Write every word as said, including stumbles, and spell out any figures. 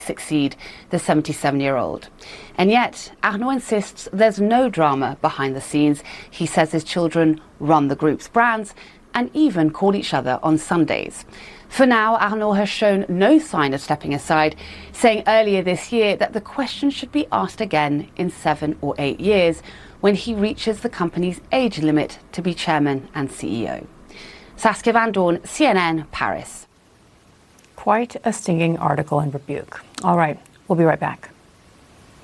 succeed the seventy-seven-year-old. And yet, Arnault insists there's no drama behind the scenes. He says his children run the group's brands and even call each other on Sundays. For now, Arnault has shown no sign of stepping aside, saying earlier this year that the question should be asked again in seven or eight years when he reaches the company's age limit to be chairman and C E O. Saskia Van Doorn, C N N, Paris. Quite a stinging article and rebuke. All right, we'll be right back.